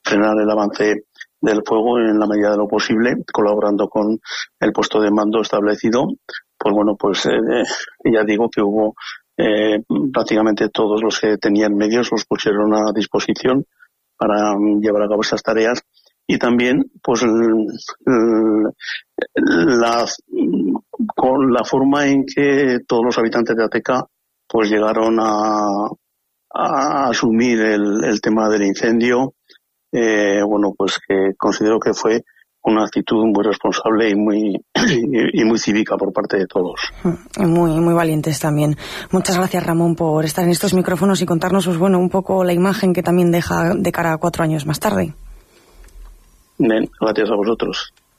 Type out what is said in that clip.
frenar el avance del fuego en la medida de lo posible, colaborando con el puesto de mando establecido. Pues bueno, pues ya digo que hubo prácticamente todos los que tenían medios los pusieron a disposición para llevar a cabo esas tareas, y también pues con la forma en que todos los habitantes de Ateca pues llegaron a asumir el tema del incendio, bueno, pues que considero que fue una actitud muy responsable y muy cívica por parte de todos. Muy valientes también. Muchas gracias, Ramón, por estar en estos micrófonos y contarnos, pues bueno, un poco la imagen que también deja de cara a 4 años más tarde. Bien, gracias a vosotros.